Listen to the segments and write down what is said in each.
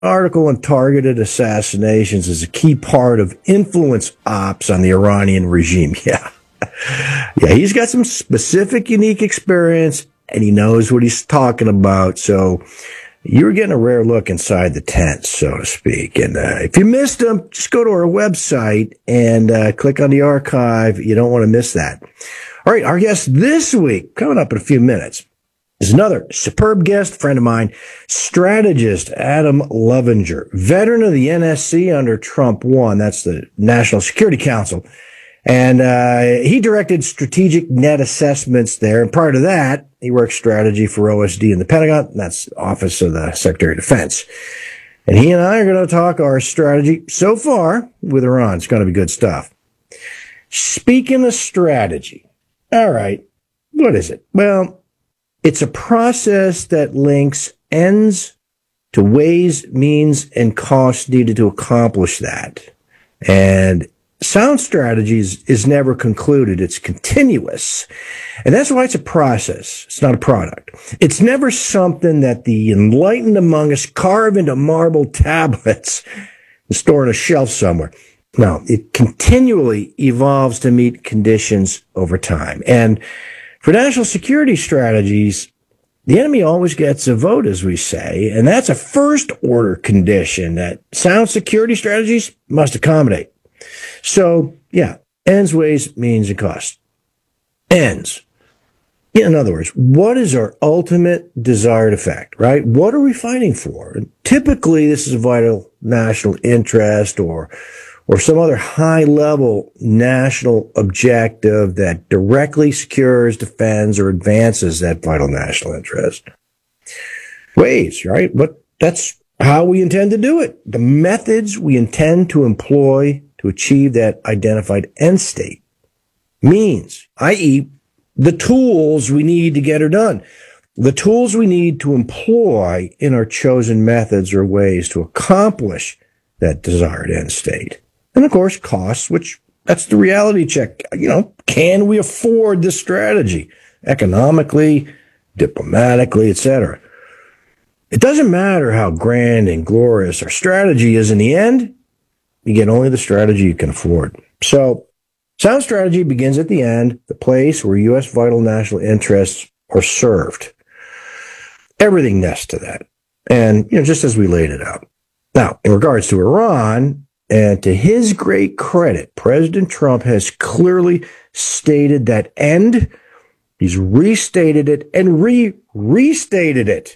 article on targeted assassinations is a key part of influence ops on the Iranian regime. Yeah. Yeah, he's got some specific, unique experience, and he knows what he's talking about. So you're getting a rare look inside the tent, so to speak. And if you missed him, just go to our website and click on the archive. You don't want to miss that. All right, our guest this week, coming up in a few minutes, is another superb guest, friend of mine, strategist Adam Lovinger, veteran of the NSC under Trump 1. That's the National Security Council. And he directed strategic net assessments there. And prior to that, he worked strategy for OSD in the Pentagon. That's the Office of the Secretary of Defense. And he and I are going to talk our strategy so far with Iran. It's going to be good stuff. Speaking of strategy, all right, what is it? Well, it's a process that links ends to ways, means, and costs needed to accomplish that. And sound strategy is never concluded. It's continuous. And that's why it's a process. It's not a product. It's never something that the enlightened among us carve into marble tablets and store on a shelf somewhere. No, it continually evolves to meet conditions over time. And for national security strategies, the enemy always gets a vote, as we say, and that's a first-order condition that sound security strategies must accommodate. So, yeah, ends, ways, means, and costs. Ends. In other words, what is our ultimate desired effect, right? What are we fighting for? And typically, this is a vital national interest or some other high-level national objective that directly secures, defends, or advances that vital national interest. Ways, right? But that's how we intend to do it. The methods we intend to employ to achieve that identified end state. Means, i.e., the tools we need to get her done. The tools we need to employ in our chosen methods or ways to accomplish that desired end state. And of course, costs, which that's the reality check. Can we afford this strategy economically, diplomatically, etc.? It doesn't matter how grand and glorious our strategy is in the end. You get only the strategy you can afford. So sound strategy begins at the end, the place where U.S. vital national interests are served. Everything nests to that. And, just as we laid it out. Now, in regards to Iran, and to his great credit, President Trump has clearly stated that end. He's restated it and restated it.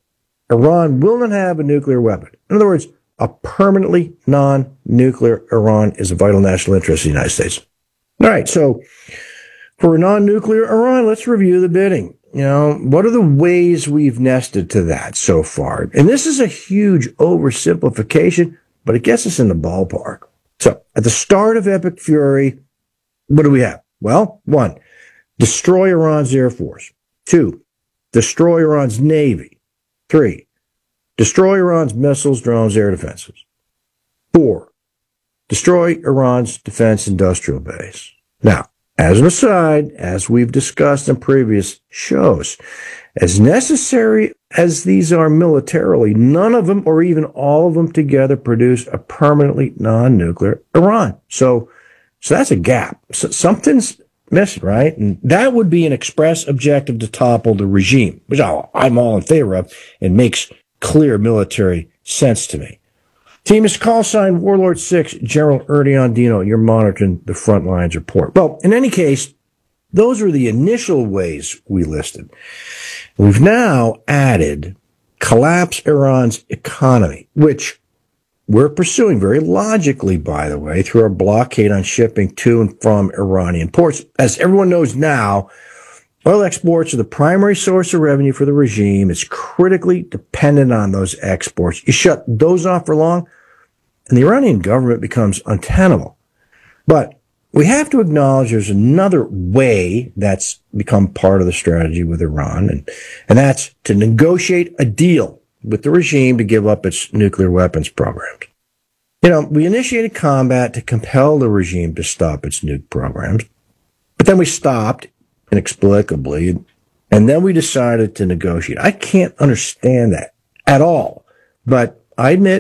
Iran will not have a nuclear weapon. In other words, a permanently non-nuclear Iran is a vital national interest of the United States. All right, so for a non-nuclear Iran, let's review the bidding. What are the ways we've nested to that so far? And this is a huge oversimplification, but it gets us in the ballpark. So, at the start of Epic Fury, what do we have? Well, 1, destroy Iran's Air Force. 2, destroy Iran's Navy. 3, destroy Iran's missiles, drones, air defenses. 4, destroy Iran's defense industrial base. Now, as an aside, as we've discussed in previous shows, as necessary as these are militarily, none of them or even all of them together produce a permanently non-nuclear Iran. So that's a gap. So something's missing, right? And that would be an express objective to topple the regime, which I'm all in favor of and makes clear military sense to me. Team is call sign Warlord 6, General Ernie Andino. You're monitoring the front lines report. Well, in any case, those were the initial ways we listed. We've now added collapse Iran's economy, which we're pursuing very logically, by the way, through our blockade on shipping to and from Iranian ports. As everyone knows now, oil exports are the primary source of revenue for the regime. It's critically dependent on those exports. You shut those off for long, and the Iranian government becomes untenable. But we have to acknowledge there's another way that's become part of the strategy with Iran, and that's to negotiate a deal with the regime to give up its nuclear weapons programs. We initiated combat to compel the regime to stop its nuke programs, but then we stopped inexplicably, and then we decided to negotiate. I can't understand that at all, but I admit